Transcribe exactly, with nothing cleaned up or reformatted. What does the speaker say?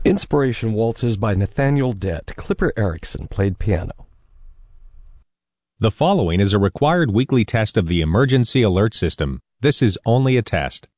Inspiration Waltzes by Nathaniel Dett. Clipper Erickson played piano. The following is a required weekly test of the emergency alert system. This is only a test.